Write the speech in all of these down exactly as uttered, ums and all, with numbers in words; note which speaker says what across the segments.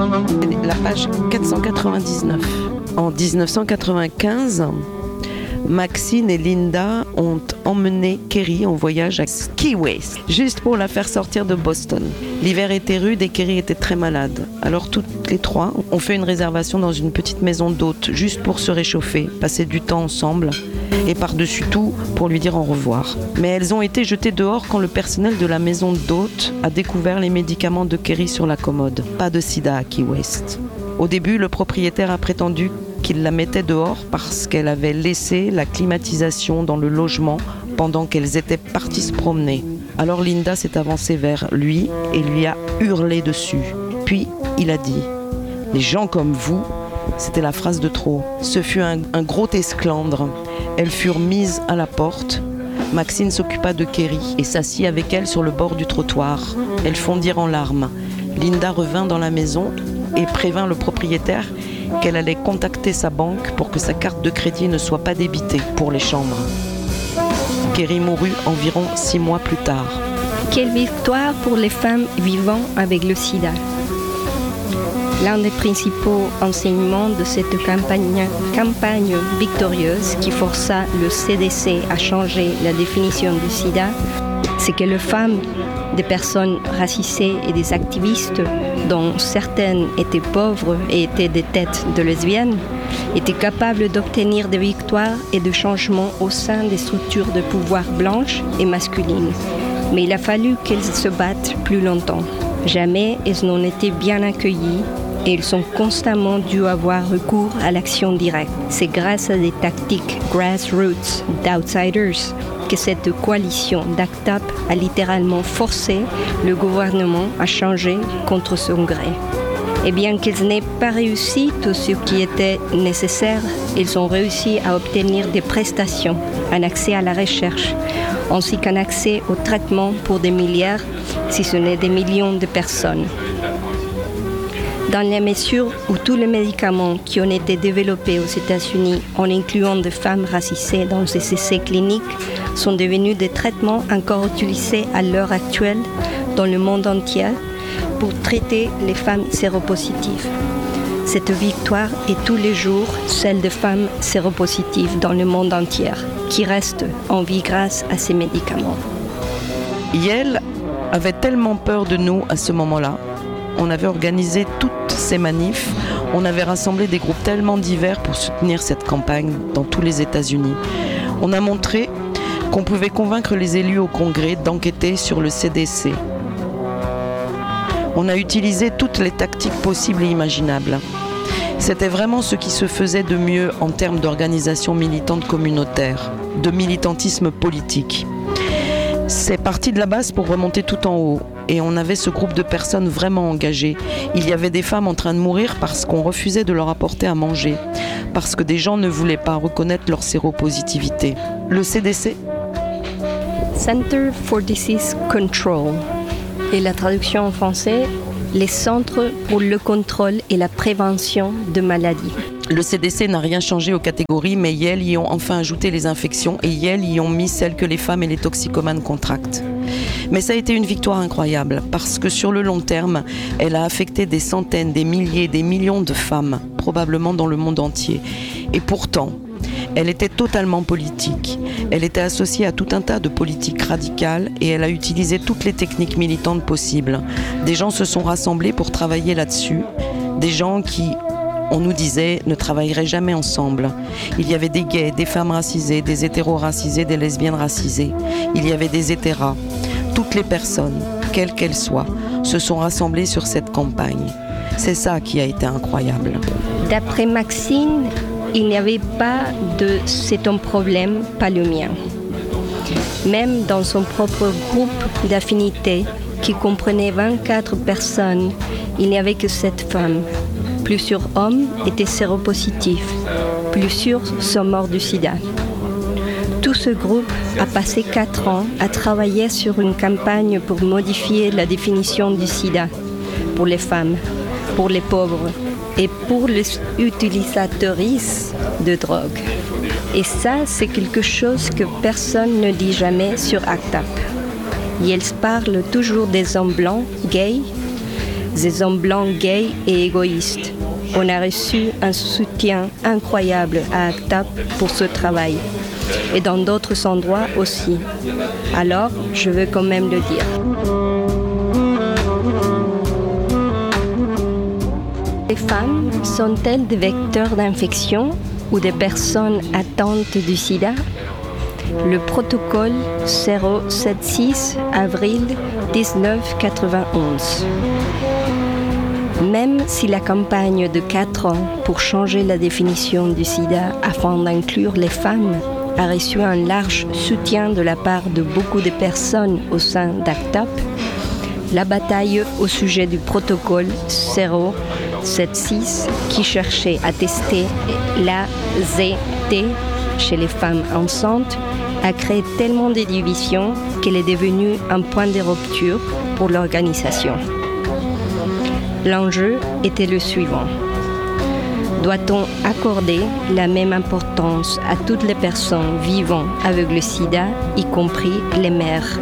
Speaker 1: La page quatre cent quatre-vingt-dix-neuf. En dix-neuf cent quatre-vingt-quinze, Maxine et Linda ont emmené Kerry en voyage à Key West, juste pour la faire sortir de Boston. L'hiver était rude et Kerry était très malade. Alors toutes les trois ont fait une réservation dans une petite maison d'hôte, juste pour se réchauffer, passer du temps ensemble et par-dessus tout pour lui dire au revoir. Mais elles ont été jetées dehors quand le personnel de la maison d'hôte a découvert les médicaments de Kerry sur la commode. Pas de sida à Key West. Au début, le propriétaire a prétendu qu'il la mettait dehors parce qu'elle avait laissé la climatisation dans le logement pendant qu'elles étaient parties se promener. Alors Linda s'est avancée vers lui et lui a hurlé dessus. Puis il a dit « Les gens comme vous », c'était la phrase de trop. Ce fut un, un gros esclandre. Elles furent mises à la porte. Maxine s'occupa de Kerry et s'assit avec elle sur le bord du trottoir. Elles fondirent en larmes. Linda revint dans la maison et prévint le propriétaire qu'elle allait contacter sa banque pour que sa carte de crédit ne soit pas débitée pour les chambres. Kerry mourut environ six mois plus tard.
Speaker 2: Quelle victoire pour les femmes vivant avec le sida. L'un des principaux enseignements de cette campagne, campagne victorieuse qui força le C D C à changer la définition du sida, c'est que les femmes, des personnes racisées et des activistes, dont certaines étaient pauvres et étaient des têtes de lesbiennes, étaient capables d'obtenir des victoires et de changements au sein des structures de pouvoir blanches et masculines. Mais il a fallu qu'elles se battent plus longtemps. Jamais elles n'ont été bien accueillies et elles sont constamment dû avoir recours à l'action directe. C'est grâce à des tactiques grassroots d'outsiders que cette coalition d'Act Up a littéralement forcé le gouvernement à changer contre son gré. Et bien qu'ils n'aient pas réussi tout ce qui était nécessaire, ils ont réussi à obtenir des prestations, un accès à la recherche, ainsi qu'un accès au traitement pour des milliards, si ce n'est des millions de personnes. Dans la mesure où tous les médicaments qui ont été développés aux États-Unis, en incluant des femmes racisées dans ces essais cliniques, sont devenus des traitements encore utilisés à l'heure actuelle dans le monde entier pour traiter les femmes séropositives. Cette victoire est tous les jours celle de femmes séropositives dans le monde entier qui restent en vie grâce à ces médicaments.
Speaker 1: Yale avait tellement peur de nous à ce moment-là. On avait organisé toutes ces manifs, on avait rassemblé des groupes tellement divers pour soutenir cette campagne dans tous les États-Unis. On a montré qu'on pouvait convaincre les élus au Congrès d'enquêter sur le C D C. On a utilisé toutes les tactiques possibles et imaginables. C'était vraiment ce qui se faisait de mieux en termes d'organisation militante communautaire, de militantisme politique. C'est parti de la base pour remonter tout en haut. Et on avait ce groupe de personnes vraiment engagées. Il y avait des femmes en train de mourir parce qu'on refusait de leur apporter à manger, parce que des gens ne voulaient pas reconnaître leur séropositivité. Le C D C ?
Speaker 2: Center for Disease Control. Et la traduction en français, les Centres pour le contrôle et la prévention de maladies.
Speaker 1: Le C D C n'a rien changé aux catégories, mais Yale y ont enfin ajouté les infections et Yale y ont mis celles que les femmes et les toxicomanes contractent. Mais ça a été une victoire incroyable, parce que sur le long terme, elle a affecté des centaines, des milliers, des millions de femmes, probablement dans le monde entier. Et pourtant, elle était totalement politique. Elle était associée à tout un tas de politiques radicales et elle a utilisé toutes les techniques militantes possibles. Des gens se sont rassemblés pour travailler là-dessus, des gens qui, on nous disait, ne travailleraient jamais ensemble. Il y avait des gays, des femmes racisées, des hétéros racisés, des lesbiennes racisées. Il y avait des hétéras. Toutes les personnes, quelles qu'elles soient, se sont rassemblées sur cette campagne. C'est ça qui a été incroyable.
Speaker 2: D'après Maxine, il n'y avait pas de « c'est ton problème, pas le mien ». Même dans son propre groupe d'affinité, qui comprenait vingt-quatre personnes, il n'y avait que sept femmes. Plusieurs hommes étaient séropositifs, plusieurs sont morts du sida. Tout ce groupe a passé quatre ans à travailler sur une campagne pour modifier la définition du sida pour les femmes, pour les pauvres et pour les utilisatrices de drogue. Et ça, c'est quelque chose que personne ne dit jamais sur Act Up. Ils parlent toujours des hommes blancs, gays, des hommes blancs gays et égoïstes. On a reçu un soutien incroyable à ACT UP pour ce travail, et dans d'autres endroits aussi. Alors, je veux quand même le dire. Les femmes sont-elles des vecteurs d'infection ou des personnes atteintes du sida? Le protocole zéro soixante-six, avril dix-neuf quatre-vingt-onze. Même si la campagne de quatre ans pour changer la définition du sida afin d'inclure les femmes a reçu un large soutien de la part de beaucoup de personnes au sein d'ACT UP, la bataille au sujet du protocole zéro soixante-six qui cherchait à tester l'A Z T chez les femmes enceintes a créé tellement de divisions qu'elle est devenue un point de rupture pour l'organisation. L'enjeu était le suivant. Doit-on accorder la même importance à toutes les personnes vivant avec le sida, y compris les mères?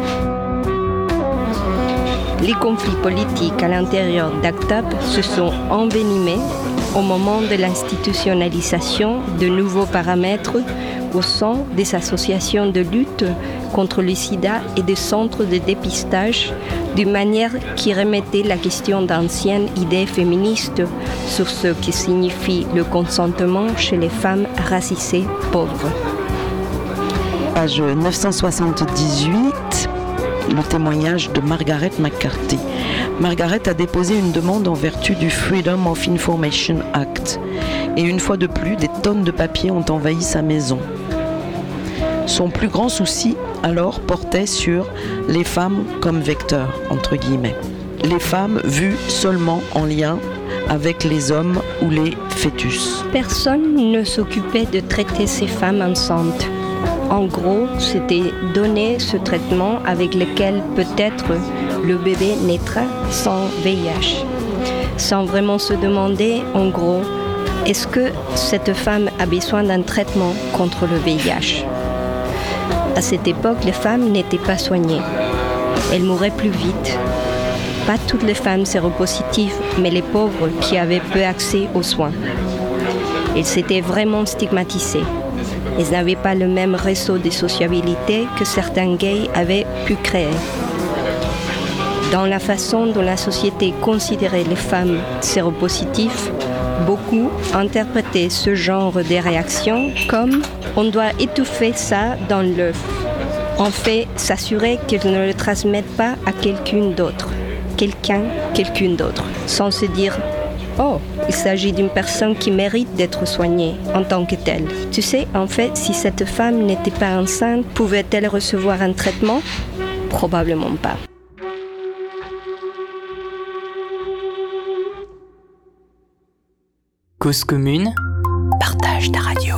Speaker 2: Les conflits politiques à l'intérieur d'ACT UP se sont envenimés au moment de l'institutionnalisation de nouveaux paramètres au sein des associations de lutte contre le sida et des centres de dépistage, d'une manière qui remettait la question d'anciennes idées féministes sur ce que signifie le consentement chez les femmes racisées pauvres.
Speaker 1: Page neuf cent soixante-dix-huit, le témoignage de Margaret McCarthy. Margaret a déposé une demande en vertu du Freedom of Information Act. Et une fois de plus, des tonnes de papier ont envahi sa maison. Son plus grand souci, alors, portait sur les femmes comme vecteurs, entre guillemets. Les femmes vues seulement en lien avec les hommes ou les fœtus.
Speaker 2: Personne ne s'occupait de traiter ces femmes enceintes. En gros, c'était donner ce traitement avec lequel peut-être le bébé naîtra sans V I H. Sans vraiment se demander, en gros, est-ce que cette femme a besoin d'un traitement contre le V I H? À cette époque, les femmes n'étaient pas soignées. Elles mouraient plus vite. Pas toutes les femmes séropositives, mais les pauvres qui avaient peu accès aux soins. Elles s'étaient vraiment stigmatisées. Elles n'avaient pas le même réseau de sociabilité que certains gays avaient pu créer. Dans la façon dont la société considérait les femmes séropositives, beaucoup interprétaient ce genre de réaction comme « on doit étouffer ça dans l'œuf ». On fait s'assurer qu'elles ne le transmettent pas à quelqu'un d'autre, quelqu'un, quelqu'un d'autre, sans se dire « oh, il s'agit d'une personne qui mérite d'être soignée en tant que telle ». Tu sais, en fait, si cette femme n'était pas enceinte, pouvait-elle recevoir un traitement? Probablement pas.
Speaker 3: Cause commune, partage ta radio.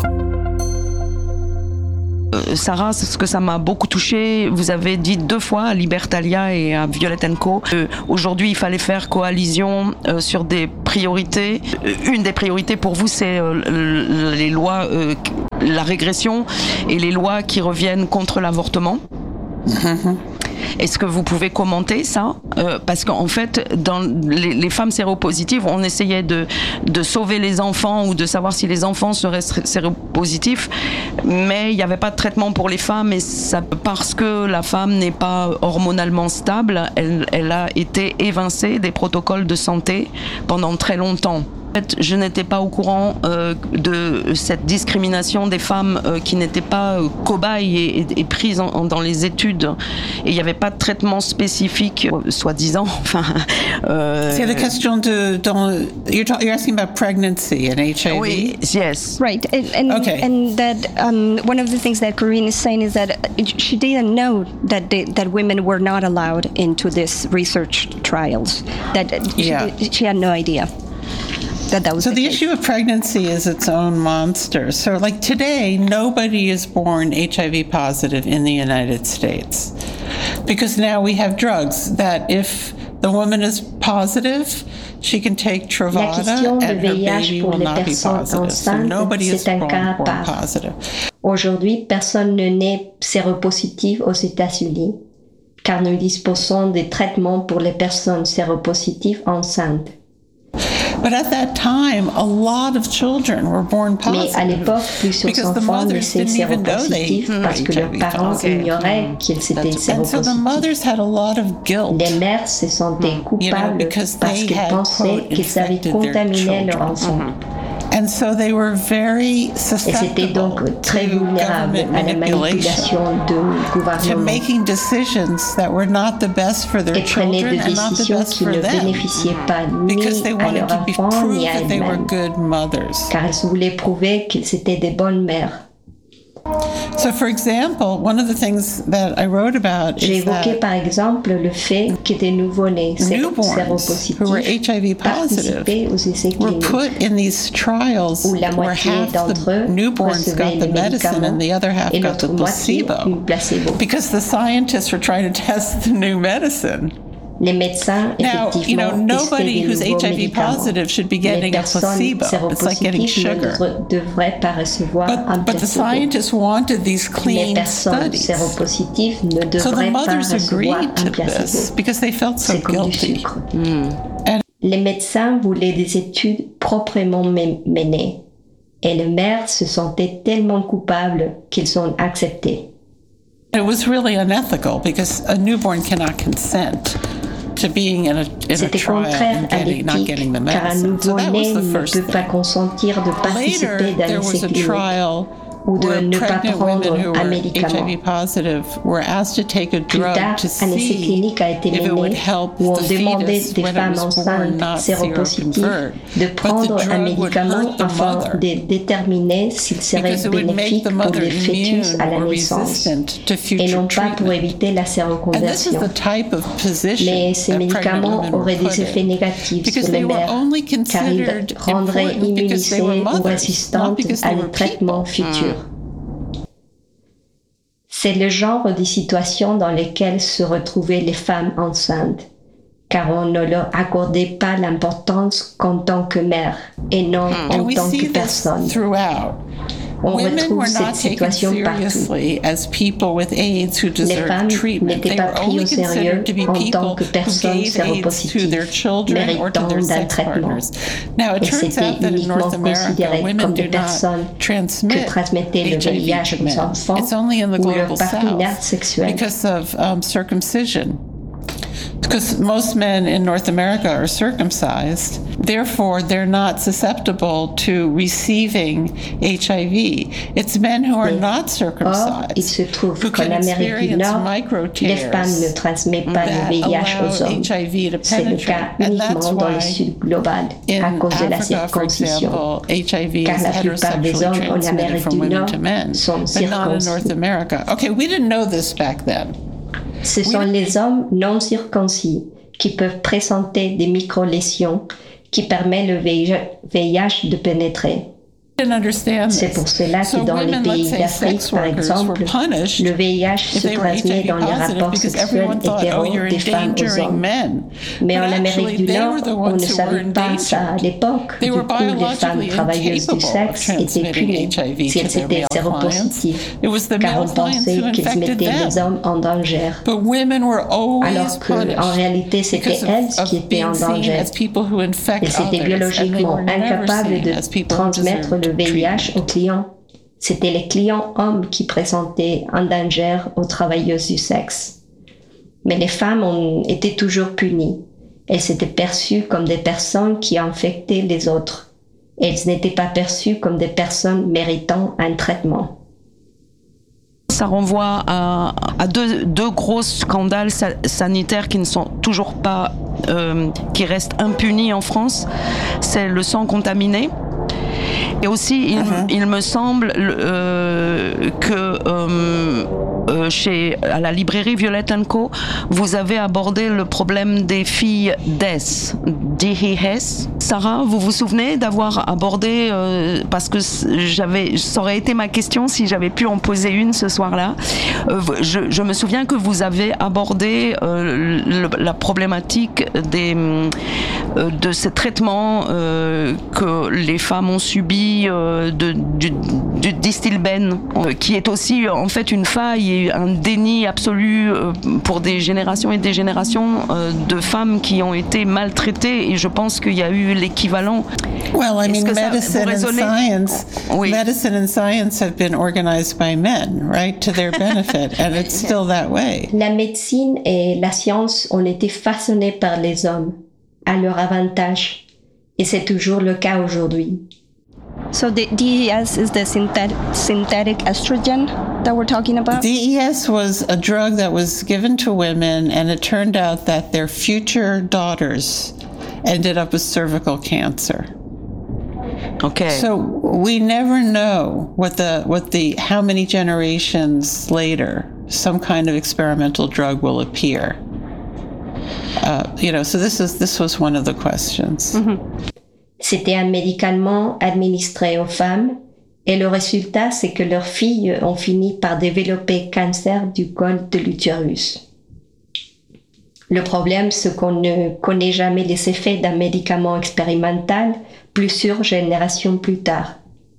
Speaker 1: Euh, Sarah, ce que ça m'a beaucoup touché, vous avez dit deux fois à Libertalia et à Violet and Co. Euh, aujourd'hui, il fallait faire coalition euh, sur des priorités. Euh, une des priorités pour vous, c'est euh, les lois, euh, la régression et les lois qui reviennent contre l'avortement. Mm-hmm. Est-ce que vous pouvez commenter ça? euh, Parce qu'en fait, dans les, les femmes séropositives, on essayait de, de sauver les enfants ou de savoir si les enfants seraient séropositifs, mais il n'y avait pas de traitement pour les femmes, et ça, parce que la femme n'est pas hormonalement stable, elle, elle a été évincée des protocoles de santé pendant très longtemps. En fait, je n'étais pas au courant euh, de cette discrimination des femmes euh, qui n'étaient pas euh, cobayes et, et, et prises en, en, dans les études. Et il n'y avait pas de traitement spécifique, euh, soi-disant. Enfin,
Speaker 4: euh, c'est la question de... Dans, you're, talk, you're asking about pregnancy and H I V?
Speaker 1: Oui, yes.
Speaker 5: Right, and, and,
Speaker 4: okay.
Speaker 5: and that um, one of the things that Corinne is saying is that she didn't know that they, that women were not allowed into these research trials. That
Speaker 4: yeah.
Speaker 5: she, she had no idea. That that was
Speaker 4: so
Speaker 5: the,
Speaker 4: the
Speaker 5: case.
Speaker 4: issue of pregnancy is its own monster. So like today, nobody is born H I V positive in the United States because now we have drugs that if the woman is positive, she can take Truvada and her baby will not be positive. So nobody is born, born positive.
Speaker 2: Aujourd'hui, personne ne naît séropositif aux États-Unis.
Speaker 6: car nous disposons de traitements pour les personnes séropositives enceintes.
Speaker 4: But at that time, a lot of children were born
Speaker 6: Mais à
Speaker 4: positive
Speaker 6: l'époque, plusieurs
Speaker 4: because the
Speaker 6: enfants
Speaker 4: mothers
Speaker 6: naissaient
Speaker 4: didn't even know they
Speaker 6: séropositifs parce que leurs
Speaker 4: were
Speaker 6: parents
Speaker 4: positive.
Speaker 6: ignoraient qu'ils étaient
Speaker 4: And so the
Speaker 6: séropositifs.
Speaker 4: mothers had a lot of guilt.
Speaker 6: Les mères se sentaient coupables
Speaker 4: because
Speaker 6: parce
Speaker 4: they
Speaker 6: qu'elles
Speaker 4: had,
Speaker 6: pensaient
Speaker 4: quote,
Speaker 6: qu'ils avaient
Speaker 4: infected their
Speaker 6: contaminé leur
Speaker 4: children.
Speaker 6: enfant.
Speaker 4: And so they were very
Speaker 6: Et c'était
Speaker 4: susceptible
Speaker 6: donc très
Speaker 4: to
Speaker 6: vulnérable
Speaker 4: government
Speaker 6: à la
Speaker 4: manipulation,
Speaker 6: manipulation du
Speaker 4: to
Speaker 6: gouvernement.
Speaker 4: making decisions that were not the best for their
Speaker 6: Et prenaient
Speaker 4: children
Speaker 6: des
Speaker 4: and not the
Speaker 6: décisions
Speaker 4: best
Speaker 6: qui
Speaker 4: for
Speaker 6: ne
Speaker 4: them,
Speaker 6: bénéficiaient pas ni
Speaker 4: because they
Speaker 6: à
Speaker 4: wanted
Speaker 6: leur
Speaker 4: to be
Speaker 6: enfant
Speaker 4: prove
Speaker 6: ni à
Speaker 4: that they were
Speaker 6: elles-mêmes,
Speaker 4: good mothers.
Speaker 6: car elles voulaient prouver qu'ils étaient des bonnes mères.
Speaker 4: So, for example, one of the things that I wrote about
Speaker 6: J'ai
Speaker 4: is
Speaker 6: évoqué
Speaker 4: that
Speaker 6: par exemple le fait que des nouveau-nés
Speaker 4: newborns who were
Speaker 6: séropositifs
Speaker 4: H I V positive
Speaker 6: participaient aux essais
Speaker 4: were
Speaker 6: cliniques
Speaker 4: put in these trials
Speaker 6: où la
Speaker 4: where
Speaker 6: moitié
Speaker 4: half
Speaker 6: d'entre
Speaker 4: the
Speaker 6: eux
Speaker 4: newborns
Speaker 6: recevaient
Speaker 4: got the
Speaker 6: les
Speaker 4: medicine
Speaker 6: médicaments
Speaker 4: and the other half
Speaker 6: et
Speaker 4: got
Speaker 6: l'autre
Speaker 4: the
Speaker 6: moitié
Speaker 4: placebo
Speaker 6: une placebo.
Speaker 4: because the scientists were trying to test the new medicine.
Speaker 6: Les médecins,
Speaker 4: Now, you know,
Speaker 6: effectivement, testaient
Speaker 4: nobody
Speaker 6: des
Speaker 4: who's
Speaker 6: nouveaux
Speaker 4: H I V
Speaker 6: médicaments.
Speaker 4: positive should be
Speaker 6: Les
Speaker 4: getting a
Speaker 6: personnes
Speaker 4: placebo. It's like getting
Speaker 6: séropositives
Speaker 4: sugar.
Speaker 6: ne devraient pas recevoir un
Speaker 4: But, but the
Speaker 6: placebo.
Speaker 4: scientists wanted these
Speaker 6: Les
Speaker 4: clean
Speaker 6: personnes
Speaker 4: studies.
Speaker 6: séropositives ne
Speaker 4: So the
Speaker 6: devraient pas
Speaker 4: mothers
Speaker 6: recevoir
Speaker 4: agreed
Speaker 6: un
Speaker 4: to this
Speaker 6: placebo.
Speaker 4: because they felt so
Speaker 6: C'est comme du
Speaker 4: guilty.
Speaker 6: sucre. Les médecins voulaient des études proprement mé- menées et les mères se sentaient tellement coupables qu'ils ont accepté.
Speaker 4: It was really unethical because a newborn cannot consent to being in a, in a
Speaker 6: C'était
Speaker 4: trial
Speaker 6: contraire
Speaker 4: and
Speaker 6: à
Speaker 4: getting, not
Speaker 6: l'éthique,
Speaker 4: getting the
Speaker 6: car un
Speaker 4: medicine. So that was
Speaker 6: nouveau-né
Speaker 4: the
Speaker 6: ne
Speaker 4: first
Speaker 6: peut pas
Speaker 4: thing.
Speaker 6: consentir de
Speaker 4: Later,
Speaker 6: participer dans
Speaker 4: there
Speaker 6: l'essai
Speaker 4: was a
Speaker 6: clinique
Speaker 4: trial
Speaker 6: ou de
Speaker 4: where
Speaker 6: ne pas
Speaker 4: pregnant
Speaker 6: prendre
Speaker 4: women who
Speaker 6: un
Speaker 4: were
Speaker 6: médicament.
Speaker 4: H I V positive were asked to take a
Speaker 6: Plus
Speaker 4: drug
Speaker 6: tard,
Speaker 4: to
Speaker 6: un essai
Speaker 4: see
Speaker 6: clinique a été
Speaker 4: if it would
Speaker 6: mené
Speaker 4: help
Speaker 6: où on
Speaker 4: the
Speaker 6: demandait
Speaker 4: fetus
Speaker 6: des
Speaker 4: when it
Speaker 6: femmes
Speaker 4: was born
Speaker 6: enceintes
Speaker 4: not
Speaker 6: séropositives
Speaker 4: seroconvert.
Speaker 6: de
Speaker 4: But the
Speaker 6: prendre un
Speaker 4: drug would
Speaker 6: médicament
Speaker 4: hurt the
Speaker 6: afin
Speaker 4: mother
Speaker 6: de déterminer s'il serait
Speaker 4: because it would make
Speaker 6: bénéfique
Speaker 4: the
Speaker 6: pour
Speaker 4: mother
Speaker 6: les fœtus
Speaker 4: immune
Speaker 6: à la
Speaker 4: or
Speaker 6: naissance
Speaker 4: resistant to
Speaker 6: et
Speaker 4: future
Speaker 6: non pas pour
Speaker 4: treatment.
Speaker 6: éviter la
Speaker 4: And this is
Speaker 6: séroconversion.
Speaker 4: the type of position
Speaker 6: Mais ces
Speaker 4: that pregnant
Speaker 6: médicaments
Speaker 4: women were
Speaker 6: auraient
Speaker 4: put
Speaker 6: des effets
Speaker 4: in.
Speaker 6: négatifs
Speaker 4: Because
Speaker 6: sur les
Speaker 4: they were
Speaker 6: mères,
Speaker 4: only
Speaker 6: car ils
Speaker 4: considered
Speaker 6: rendraient
Speaker 4: important because they were
Speaker 6: immunisées ou
Speaker 4: mothers, not
Speaker 6: résistantes
Speaker 4: because
Speaker 6: à
Speaker 4: they
Speaker 6: des
Speaker 4: were
Speaker 6: traitements
Speaker 4: people.
Speaker 6: futurs. C'est le genre de situation dans lesquelles se retrouvaient les femmes enceintes, car on ne leur accordait pas l'importance qu'en tant que mère et non en
Speaker 4: And we
Speaker 6: tant
Speaker 4: see
Speaker 6: que
Speaker 4: this
Speaker 6: personne.
Speaker 4: throughout.
Speaker 6: On
Speaker 4: Women
Speaker 6: retrouve
Speaker 4: were
Speaker 6: cette
Speaker 4: not taken
Speaker 6: situation partout.
Speaker 4: seriously as people with AIDS who
Speaker 6: Les
Speaker 4: deserved
Speaker 6: femmes
Speaker 4: treatment.
Speaker 6: n'étaient
Speaker 4: They
Speaker 6: pas
Speaker 4: were
Speaker 6: prises
Speaker 4: only
Speaker 6: au sérieux
Speaker 4: considered to be
Speaker 6: en tant
Speaker 4: people
Speaker 6: que
Speaker 4: who
Speaker 6: personnes
Speaker 4: gave AIDS to
Speaker 6: séropositives,
Speaker 4: their children or to
Speaker 6: méritant
Speaker 4: their
Speaker 6: d'un
Speaker 4: sex
Speaker 6: traitement.
Speaker 4: partners. Now, it
Speaker 6: Et
Speaker 4: turns
Speaker 6: c'était
Speaker 4: out that in
Speaker 6: uniquement
Speaker 4: North America,
Speaker 6: considéré
Speaker 4: women
Speaker 6: comme
Speaker 4: do
Speaker 6: des personnes
Speaker 4: not
Speaker 6: que
Speaker 4: transmit
Speaker 6: transmettaient le
Speaker 4: H I
Speaker 6: V I
Speaker 4: V
Speaker 6: H
Speaker 4: to
Speaker 6: aux
Speaker 4: men.
Speaker 6: enfants
Speaker 4: It's only in the
Speaker 6: ou
Speaker 4: global
Speaker 6: leurs partenaires
Speaker 4: south
Speaker 6: sexuels.
Speaker 4: because of um, circumcision. Because most men in North America are circumcised, therefore they're not susceptible to receiving H I V. It's men who are
Speaker 6: Mais,
Speaker 4: not
Speaker 6: Or, il
Speaker 4: circumcised
Speaker 6: se trouve
Speaker 4: who
Speaker 6: qu'en
Speaker 4: can
Speaker 6: Amérique du
Speaker 4: experience
Speaker 6: Nord,
Speaker 4: micro
Speaker 6: les femmes ne
Speaker 4: tears
Speaker 6: transmettent pas le
Speaker 4: that
Speaker 6: V I H aux
Speaker 4: allow
Speaker 6: hommes.
Speaker 4: H I V to
Speaker 6: C'est le cas
Speaker 4: penetrate. And that's
Speaker 6: uniquement dans le
Speaker 4: why
Speaker 6: sud global à
Speaker 4: in
Speaker 6: cause de la
Speaker 4: Africa, for
Speaker 6: circoncision.
Speaker 4: example, H I V
Speaker 6: Car
Speaker 4: is
Speaker 6: la plupart des
Speaker 4: heterosexually
Speaker 6: hommes en
Speaker 4: transmitted
Speaker 6: Amérique
Speaker 4: from
Speaker 6: du
Speaker 4: women
Speaker 6: Nord
Speaker 4: to men,
Speaker 6: sont
Speaker 4: but not in
Speaker 6: circoncis.
Speaker 4: North America. Okay, we didn't know this back then.
Speaker 6: Ce sont les hommes non circoncis qui peuvent présenter des micro-lésions qui permettent le V I H de pénétrer.
Speaker 4: Didn't understand
Speaker 6: C'est
Speaker 4: this.
Speaker 6: pour cela que
Speaker 4: So
Speaker 6: dans les
Speaker 4: women,
Speaker 6: pays
Speaker 4: let's say
Speaker 6: d'Afrique,
Speaker 4: sex
Speaker 6: par
Speaker 4: workers,
Speaker 6: exemple,
Speaker 4: were punished
Speaker 6: le V I H
Speaker 4: if
Speaker 6: se
Speaker 4: they were H I
Speaker 6: transmet
Speaker 4: V
Speaker 6: dans les
Speaker 4: positive
Speaker 6: rapports
Speaker 4: because
Speaker 6: sexuels
Speaker 4: everyone thought, oh,
Speaker 6: hétéros
Speaker 4: you're
Speaker 6: des femmes aux
Speaker 4: endangering
Speaker 6: hommes.
Speaker 4: men.
Speaker 6: Mais
Speaker 4: But
Speaker 6: en Amérique
Speaker 4: actually,
Speaker 6: du
Speaker 4: they
Speaker 6: Nord,
Speaker 4: were the
Speaker 6: on
Speaker 4: ones
Speaker 6: ne
Speaker 4: who were
Speaker 6: savait pas ça à l'époque.
Speaker 4: They
Speaker 6: Du
Speaker 4: were
Speaker 6: coup, les femmes
Speaker 4: biologically
Speaker 6: travailleuses du
Speaker 4: incapable of
Speaker 6: sexe étaient
Speaker 4: transmitting
Speaker 6: punies
Speaker 4: H I V
Speaker 6: si
Speaker 4: to
Speaker 6: elles
Speaker 4: their
Speaker 6: étaient
Speaker 4: male clients.
Speaker 6: séropositives,
Speaker 4: It was the
Speaker 6: car
Speaker 4: male
Speaker 6: on
Speaker 4: clients
Speaker 6: pensait
Speaker 4: who
Speaker 6: qu'ils
Speaker 4: infected
Speaker 6: mettaient les
Speaker 4: them.
Speaker 6: hommes en danger.
Speaker 4: But women were always
Speaker 6: Alors qu'en
Speaker 4: punished
Speaker 6: réalité, c'était
Speaker 4: because of-
Speaker 6: elles
Speaker 4: of
Speaker 6: qui étaient en
Speaker 4: being seen
Speaker 6: danger.
Speaker 4: as people who infect
Speaker 6: Elles étaient
Speaker 4: others, and they
Speaker 6: biologiquement
Speaker 4: were never
Speaker 6: incapables
Speaker 4: seen as
Speaker 6: de
Speaker 4: people who
Speaker 6: transmettre
Speaker 4: deserved
Speaker 6: le V I H
Speaker 4: treatment.
Speaker 6: aux clients. C'était les clients hommes qui présentaient un danger aux travailleuses du sexe. Mais les femmes ont été toujours punies. Elles s'étaient perçues comme des personnes qui infectaient les autres. Elles n'étaient pas perçues comme des personnes méritant un traitement.
Speaker 1: Ça renvoie à, à deux, deux gros scandales sa- sanitaires qui ne sont toujours pas, euh, qui restent impunis en France. C'est le sang contaminé. Et aussi, il,
Speaker 4: Uh-huh.
Speaker 1: il me semble euh, que euh, euh, chez, à la librairie Violet and Co, vous avez abordé le problème des filles D E S, D I S. Sarah, vous vous souvenez d'avoir abordé, euh, parce que j'avais, ça aurait été ma question si j'avais pu en poser une ce soir-là. Euh, je, je me souviens que vous avez abordé euh, le, la problématique des, euh, de ces traitements euh, que les femmes ont subis euh, de, du, du Distilbène, euh, qui est aussi en fait une faille et un déni absolu euh, pour des générations et des générations euh, de femmes qui ont été maltraitées, et je pense qu'il y a eu l'équivalent.
Speaker 4: Well, I
Speaker 1: Est-ce
Speaker 4: mean,
Speaker 1: que ça,
Speaker 4: medicine and science,
Speaker 1: oui.
Speaker 4: medicine and science have been organized by men, right, to their benefit, and it's still that way.
Speaker 6: La médecine et la science ont été façonnées par les hommes à leur avantage, et c'est toujours le cas aujourd'hui.
Speaker 5: So the D E S is the synthetic, synthetic estrogen that we're talking about?
Speaker 4: D E S was a drug that was given to women, and it turned out that their future daughters ended up with cervical cancer.
Speaker 1: Okay.
Speaker 4: So we never know what the what the how many generations later some kind of experimental drug will appear. Uh, you know, so this is this was one of the questions.
Speaker 6: Mm-hmm. C'était un médicament administré aux femmes, et le résultat, c'est que leurs filles ont fini par développer cancer du col de l'utérus. Le problème, c'est qu'on ne connaît jamais les effets d'un médicament expérimental plusieurs générations plus tard.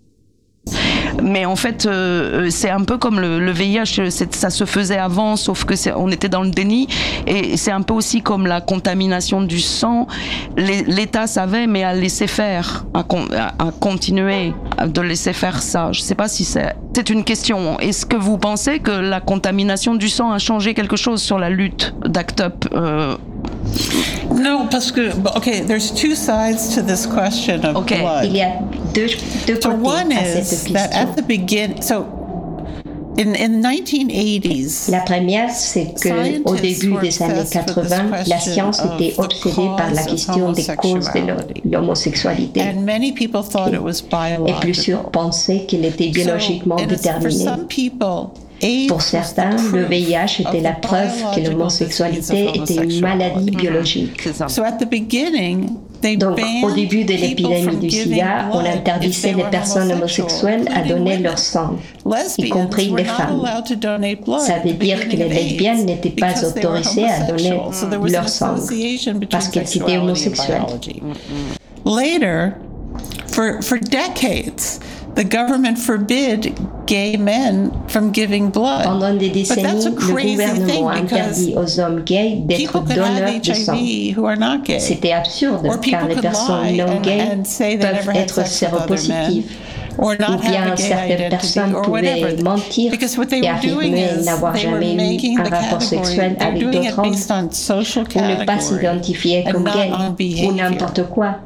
Speaker 1: Mais en fait, euh, c'est un peu comme le, le V I H, ça se faisait avant, sauf que c'est, on était dans le déni. Et c'est un peu aussi comme la contamination du sang. Les, L'État savait, mais a laissé faire, a, a continué de laisser faire ça. Je ne sais pas si c'est, c'est une question. Est-ce que vous pensez que la contamination du sang a changé quelque chose sur la lutte d'Act Up euh,
Speaker 4: No, parce que, okay, there's two sides to this question of
Speaker 1: okay.
Speaker 4: blood.
Speaker 6: Il y a deux, deux
Speaker 4: So
Speaker 6: côtés
Speaker 4: one
Speaker 6: à cette
Speaker 4: is
Speaker 6: question.
Speaker 4: that at the beginning, so in in nineteen eighties,
Speaker 6: La première, c'est que au début des années quatre-vingts, la science était obsédée par la question des causes de l'homosexualité.
Speaker 4: and many people thought it was
Speaker 6: Et
Speaker 4: biological.
Speaker 6: plusieurs pensaient qu'elle était biologiquement
Speaker 4: So, and it's- for
Speaker 6: déterminée.
Speaker 4: some people, AIDS
Speaker 6: Pour
Speaker 4: was
Speaker 6: certains,
Speaker 4: the
Speaker 6: le
Speaker 4: proof
Speaker 6: V I H était
Speaker 4: of
Speaker 6: la
Speaker 4: the
Speaker 6: preuve que
Speaker 4: biological
Speaker 6: l'homosexualité
Speaker 4: disease of
Speaker 6: était une maladie
Speaker 4: homosexuality.
Speaker 6: biologique.
Speaker 1: c'est ça.
Speaker 4: So at the beginning, they
Speaker 6: Donc,
Speaker 4: banned
Speaker 6: au début de
Speaker 4: people
Speaker 6: l'épidémie
Speaker 4: from
Speaker 6: du
Speaker 4: giving
Speaker 6: sida, on
Speaker 4: blood
Speaker 6: interdisait
Speaker 4: if they
Speaker 6: les
Speaker 4: were
Speaker 6: personnes
Speaker 4: homosexual,
Speaker 6: homosexuelles à
Speaker 4: including
Speaker 6: donner
Speaker 4: women.
Speaker 6: leur sang, y
Speaker 4: Lesbians
Speaker 6: compris
Speaker 4: were
Speaker 6: les
Speaker 4: not
Speaker 6: femmes.
Speaker 4: allowed to donate blood
Speaker 6: Ça
Speaker 4: at
Speaker 6: veut
Speaker 4: the
Speaker 6: dire que
Speaker 4: beginning
Speaker 6: les
Speaker 4: of
Speaker 6: lesbiennes
Speaker 4: AIDS
Speaker 6: n'étaient pas
Speaker 4: because they were
Speaker 6: autorisées à donner
Speaker 4: homosexual. So there was
Speaker 6: leur
Speaker 4: an
Speaker 6: sang
Speaker 4: association between
Speaker 6: parce qu'elles étaient
Speaker 4: sexuality and
Speaker 6: homosexuelles.
Speaker 4: biology. Later, for for decades, the government forbid gay men from giving blood.
Speaker 6: Pendant des
Speaker 4: But that's
Speaker 6: décennies,
Speaker 4: a
Speaker 6: le
Speaker 4: crazy
Speaker 6: gouvernement
Speaker 4: thing
Speaker 6: interdit
Speaker 4: because
Speaker 6: aux hommes gays d'être
Speaker 4: people could have
Speaker 6: donneurs de sang.
Speaker 4: H I V who are not gay.
Speaker 6: C'était absurde,
Speaker 4: Or people
Speaker 6: car les
Speaker 4: could
Speaker 6: personnes
Speaker 4: lie
Speaker 6: non
Speaker 4: and,
Speaker 6: gays
Speaker 4: and say they
Speaker 6: peuvent
Speaker 4: never had
Speaker 6: être
Speaker 4: sex with other men,
Speaker 6: séropositives.
Speaker 4: or
Speaker 6: Ou
Speaker 4: not have
Speaker 6: bien
Speaker 4: a gay
Speaker 6: certaines
Speaker 4: identity,
Speaker 6: personnes
Speaker 4: or
Speaker 6: pouvaient
Speaker 4: whatever.
Speaker 6: mentir
Speaker 4: Because what they
Speaker 6: et
Speaker 4: were doing
Speaker 6: affirmer
Speaker 4: is
Speaker 6: n'avoir
Speaker 4: they were
Speaker 6: jamais eu
Speaker 4: making
Speaker 6: un
Speaker 4: the
Speaker 6: rapport
Speaker 4: category,
Speaker 6: sexuel
Speaker 4: they're
Speaker 6: avec
Speaker 4: doing it
Speaker 6: d'autres hommes,
Speaker 4: based on social
Speaker 6: ou ne pas
Speaker 4: category
Speaker 6: s'identifier
Speaker 4: and
Speaker 6: comme
Speaker 4: not
Speaker 6: gay
Speaker 4: on
Speaker 6: ou
Speaker 4: behavior.
Speaker 6: n'importe quoi.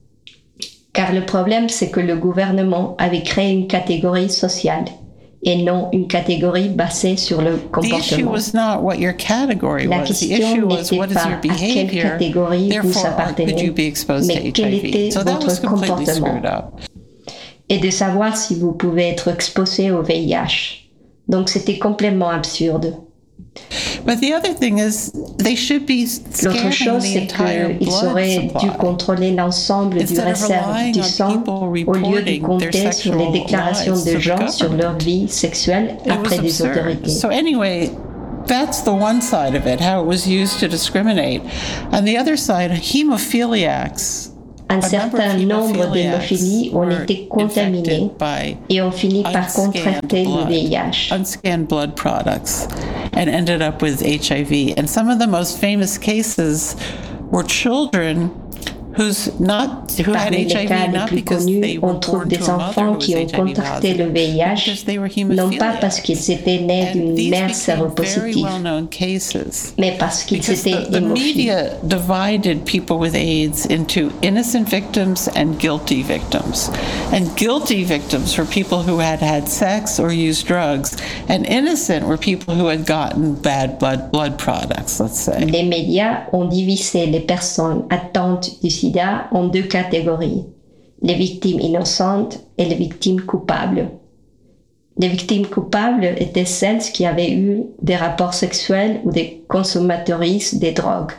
Speaker 6: Car le problème, c'est que le gouvernement avait créé une catégorie sociale et non une catégorie basée sur le
Speaker 4: The issue
Speaker 6: comportement.
Speaker 4: was not what your category
Speaker 6: La
Speaker 4: was. The
Speaker 6: question
Speaker 4: issue was
Speaker 6: n'était
Speaker 4: what is
Speaker 6: pas
Speaker 4: your
Speaker 6: à quelle
Speaker 4: behavior,
Speaker 6: catégorie vous
Speaker 4: therefore could you
Speaker 6: appartenez,
Speaker 4: be exposed
Speaker 6: mais
Speaker 4: to
Speaker 6: quel
Speaker 4: H I
Speaker 6: était
Speaker 4: V. So that was
Speaker 6: votre
Speaker 4: completely
Speaker 6: comportement.
Speaker 4: screwed up.
Speaker 6: Et de savoir si vous pouvez être exposé au V I H. Donc c'était complètement absurde.
Speaker 4: But the other thing is, they should be
Speaker 6: L'autre
Speaker 4: scanning
Speaker 6: chose,
Speaker 4: the
Speaker 6: c'est
Speaker 4: entire
Speaker 6: qu'ils
Speaker 4: blood
Speaker 6: auraient dû
Speaker 4: supply.
Speaker 6: contrôler l'ensemble du
Speaker 4: Instead of
Speaker 6: réserve
Speaker 4: relying
Speaker 6: du
Speaker 4: on
Speaker 6: sang
Speaker 4: people
Speaker 6: au lieu de
Speaker 4: reporting
Speaker 6: compter
Speaker 4: their
Speaker 6: sur les
Speaker 4: sexual
Speaker 6: déclarations
Speaker 4: lives
Speaker 6: de
Speaker 4: to the
Speaker 6: gens sur leur
Speaker 4: government.
Speaker 6: vie sexuelle
Speaker 4: It
Speaker 6: après
Speaker 4: was
Speaker 6: des
Speaker 4: absurd.
Speaker 6: autorités.
Speaker 4: So anyway, that's the one side of it, how it was used to discriminate. On the other side, hemophiliacs.
Speaker 6: Un certain nombre d'hémophilies ont été contaminées et ont fini par contracter le V I H.
Speaker 4: Unscanned blood products and ended up with H I V. And some of the most famous cases were children who's not who had
Speaker 6: Parmi
Speaker 4: H I
Speaker 6: les cas
Speaker 4: V
Speaker 6: les
Speaker 4: not
Speaker 6: plus
Speaker 4: because
Speaker 6: connus,
Speaker 4: they were
Speaker 6: on trouve
Speaker 4: born
Speaker 6: des
Speaker 4: to a mother
Speaker 6: enfants
Speaker 4: who was
Speaker 6: qui ont
Speaker 4: H I V
Speaker 6: contracté le
Speaker 4: positive,
Speaker 6: V I H,
Speaker 4: because they were
Speaker 6: non pas
Speaker 4: hemophiliacs.
Speaker 6: parce qu'ils étaient nés
Speaker 4: And
Speaker 6: d'une
Speaker 4: these
Speaker 6: mère
Speaker 4: became very
Speaker 6: séropositive,
Speaker 4: well-known cases.
Speaker 6: mais parce qu'ils
Speaker 4: Because
Speaker 6: étaient
Speaker 4: the, the
Speaker 6: hémophiles.
Speaker 4: media divided people with AIDS into innocent victims and guilty victims. And guilty victims were people who had had sex or used drugs, and innocent were people who had gotten bad blood, blood products, let's say.
Speaker 6: Les médias ont divisé les personnes atteintes du sida en deux catégories, les victimes innocentes et les victimes coupables. Les victimes coupables étaient celles qui avaient eu des rapports sexuels ou des consommatrices des drogues.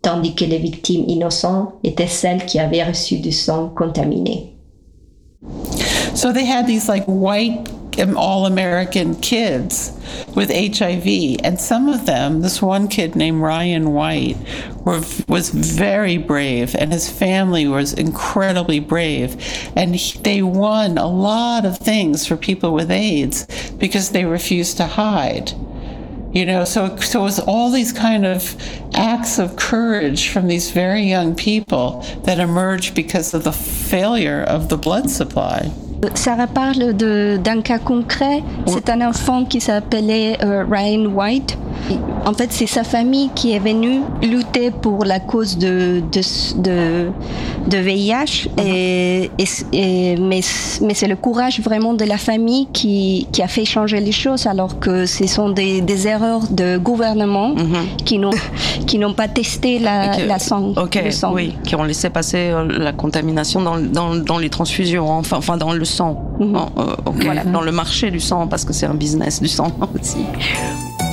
Speaker 6: tandis que les victimes innocentes étaient celles qui avaient reçu du sang contaminé.
Speaker 4: So they had these like white all-American kids with H I V, and some of them, this one kid named Ryan White, were, was very brave, and his family was incredibly brave, and he, they won a lot of things for people with AIDS because they refused to hide. You know, so, so it was all these kind of acts of courage from these very young people that emerged because of the failure of the blood supply.
Speaker 5: Sarah parle de, d'un cas concret. C'est un enfant qui s'appelait euh, Ryan White. En fait, c'est sa famille qui est venue lutter pour la cause de, de, de, de V I H. Et, et, et, mais, mais c'est le courage vraiment de la famille qui, qui a fait changer les choses, alors que ce sont des, des erreurs de gouvernement mm-hmm. qui, n'ont, qui n'ont pas testé la, que, la sang,
Speaker 1: okay,
Speaker 5: le sang.
Speaker 1: Oui, qui ont laissé passer la contamination dans, dans, dans les transfusions, enfin, enfin dans le sang, mm-hmm. oh, euh, okay. Voilà. Dans le marché du sang, parce que c'est un business du sang aussi.